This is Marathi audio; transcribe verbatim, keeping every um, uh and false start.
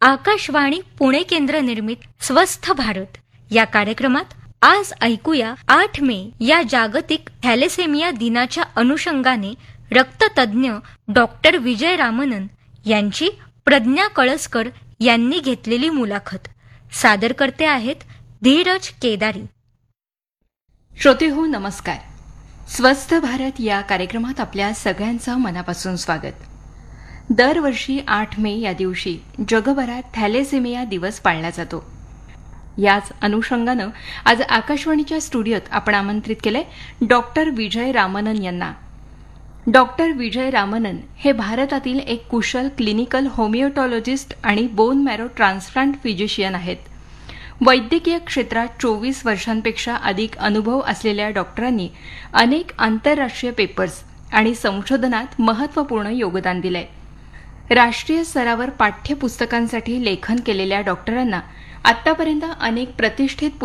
आकाशवाणी पुणे केंद्र निर्मित स्वस्थ भारत या कार्यक्रमात आज ऐकूया आठ मे या जागतिक थॅलेसेमिया दिनाच्या अनुषंगाने रक्ततज्ञ डॉक्टर विजय रामनन यांची प्रज्ञा कळसकर यांनी घेतलेली मुलाखत. सादरकर्ते आहेत धीरज केदारी. श्रोतेहो नमस्कार. स्वस्थ भारत या कार्यक्रमात आपल्या सगळ्यांचं मनापासून स्वागत. दरवर्षी आठ मे या दिवशी जगभरात थॅलेसेमिया दिवस पाळला जातो. याच अनुषंगानं आज आकाशवाणीच्या स्टुडिओत आपण आमंत्रित केलंय डॉक्टर विजय रामनन यांना. डॉक्टर विजय रामनन हे भारतातील एक कुशल क्लिनिकल होमिओटॉलॉजिस्ट आणि बोन मॅरो ट्रान्सप्लांट फिजिशियन आहेत. वैद्यकीय क्षेत्रात चोवीस वर्षांपेक्षा अधिक अनुभव असलेल्या डॉक्टरांनी अनेक आंतरराष्ट्रीय पेपर्स आणि संशोधनात महत्त्वपूर्ण योगदान दिलंय. राष्ट्रीय स्तरावर पाठ्यपुस्तकांसाठी लेखन केलेल्या डॉक्टरांना आतापर्यंत अनेक प्रतिष्ठित